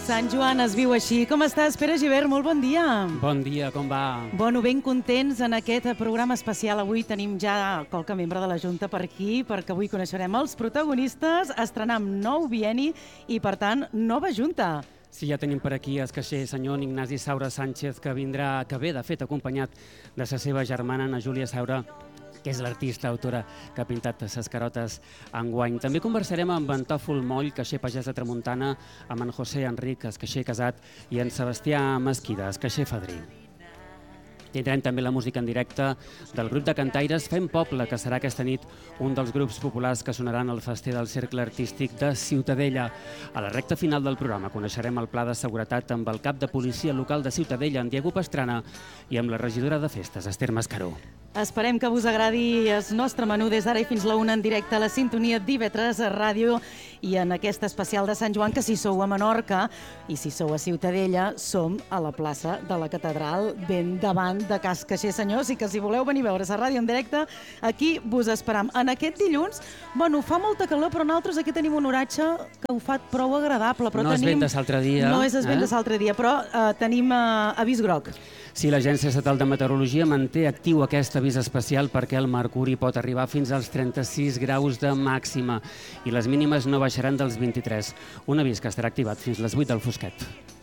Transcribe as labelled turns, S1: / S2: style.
S1: Sant Joan es viu així. Com estàs, Pere Gibert? Molt bon dia.
S2: Bon dia, com va?
S1: Bueno, ben contents en aquest programa especial. Avui tenim ja qualque membre de la Junta per aquí, perquè avui coneixerem els protagonistes, estrenam nou bienni i, per tant, nova Junta.
S2: Sí, ja tenim per aquí el caixer senyor Ignasi Saura Sánchez, que ve, de fet, acompanyat de la seva germana, Ana Júlia Saura, que és l'artista, autora, que ha pintat les carotes enguany. També conversarem amb en Tòfol Moll, caixer pagès de Tramuntana, amb en José Enric, el caixer casat, i en Sebastià Mesquida, el caixer fadrí. Tindrem també la música en directe del grup de cantaires Fem Poble, que serà aquesta nit un dels grups populars que sonaran al fester del Cercle Artístic de Ciutadella. A la recta final del programa coneixerem el pla de seguretat amb el cap de policia local de Ciutadella, en Diego Pastrana, i amb la regidora de festes, Esther Mascaró.
S1: Esperem que us agradi el nostre menú des d'ara i fins la 1 en directe a la sintonia d'IV3 a ràdio i en aquest especial de Sant Joan, que si sou a Menorca i si sou a Ciutadella, som a la plaça de la Catedral, ben davant de Cas Caixer Senyors, i que si voleu venir a veure la ràdio en directe, aquí vos esperam. En aquest dilluns, bueno, fa molta calor, però nosaltres aquí tenim un oratge que ho fa prou agradable. Però
S2: no és vent de l'altre dia.
S1: No és vent de l'altre dia, però tenim avís groc.
S2: Sí, l'Agència Estatal de Meteorologia manté actiu aquest avís especial perquè el mercuri pot arribar fins als 36 graus de màxima i les mínimes no baixaran dels 23. Un avís que estarà activat fins les 8 del fosquet.